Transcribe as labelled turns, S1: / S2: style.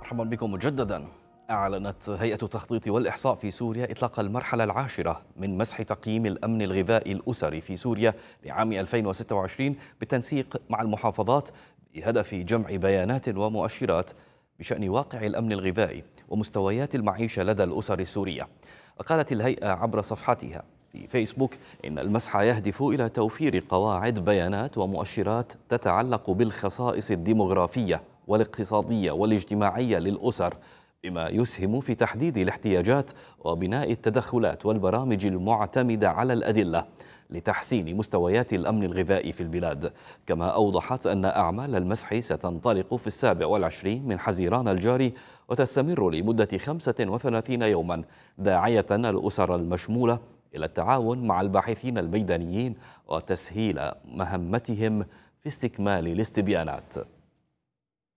S1: مرحبا بكم مجددا. أعلنت هيئة التخطيط والإحصاء في سوريا إطلاق المرحلة العاشرة من مسح تقييم الأمن الغذائي الأسري في سوريا لعام 2026 بالتنسيق مع المحافظات بهدف جمع بيانات ومؤشرات بشأن واقع الأمن الغذائي ومستويات المعيشة لدى الأسر السورية. وقالت الهيئة عبر صفحتها في فيسبوك إن المسح يهدف إلى توفير قواعد بيانات ومؤشرات تتعلق بالخصائص الديمغرافية والاقتصادية والاجتماعية للأسر، بما يسهم في تحديد الاحتياجات وبناء التدخلات والبرامج المعتمدة على الأدلة لتحسين مستويات الأمن الغذائي في البلاد. كما أوضحت أن أعمال المسح ستنطلق في 27 من حزيران الجاري وتستمر لمدة 35 يوما، داعية الأسر المشمولة إلى التعاون مع الباحثين الميدانيين وتسهيل مهمتهم في استكمال الاستبيانات.